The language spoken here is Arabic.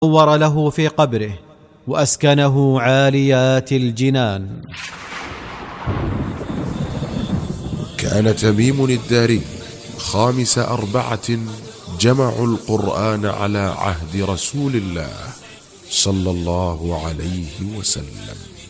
نور له في قبره وأسكنه عاليات الجنان. كان تميم الداري خامس 4 جمعوا القرآن على عهد رسول الله صلى الله عليه وسلم.